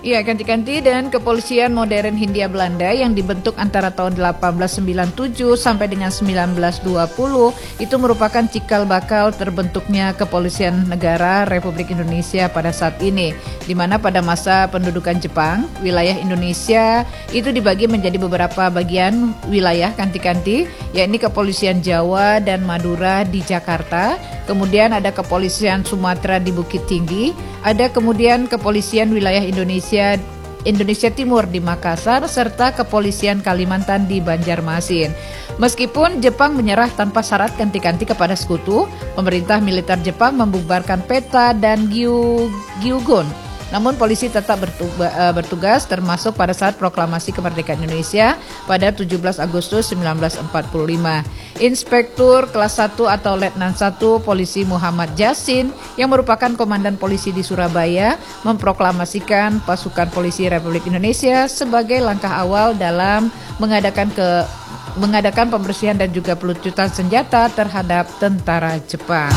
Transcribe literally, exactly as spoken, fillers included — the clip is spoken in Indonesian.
Ya, ganti-ganti dan kepolisian modern Hindia Belanda yang dibentuk antara tahun delapan belas sembilan puluh tujuh sampai dengan sembilan belas dua puluh itu merupakan cikal bakal terbentuknya kepolisian negara Republik Indonesia pada saat ini, di mana pada masa pendudukan Jepang, wilayah Indonesia itu dibagi menjadi beberapa bagian wilayah ganti-ganti, yakni kepolisian Jawa dan Madura di Jakarta, kemudian ada kepolisian Sumatera di Bukit Tinggi, ada kemudian kepolisian wilayah Indonesia Indonesia Timur di Makassar, serta kepolisian Kalimantan di Banjarmasin. Meskipun Jepang menyerah tanpa syarat ganti-ganti kepada sekutu, pemerintah militer Jepang membubarkan PETA dan Gyu, Gyugon. Namun polisi tetap bertugas termasuk pada saat proklamasi kemerdekaan Indonesia pada tujuh belas Agustus seribu sembilan ratus empat puluh lima. Inspektur kelas satu atau Letnan satu Polisi Muhammad Jasin yang merupakan komandan polisi di Surabaya memproklamasikan pasukan polisi Republik Indonesia sebagai langkah awal dalam mengadakan ke mengadakan pembersihan dan juga pelucutan senjata terhadap tentara Jepang.